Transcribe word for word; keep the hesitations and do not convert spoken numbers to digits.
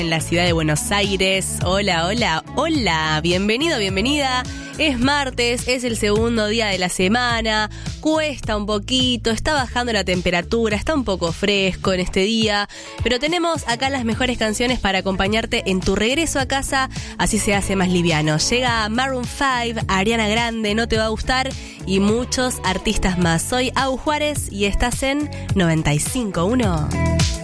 en la ciudad de Buenos Aires. Hola, hola, hola, bienvenido, bienvenida. Es martes, es el segundo día de la semana, cuesta un poquito, está bajando la temperatura, está un poco fresco en este día, pero tenemos acá las mejores canciones para acompañarte en tu regreso a casa, así se hace más liviano. Llega Maroon cinco, Ariana Grande, No Te Va a Gustar y muchos artistas más. Soy Au Juárez y estás en noventa y cinco punto uno.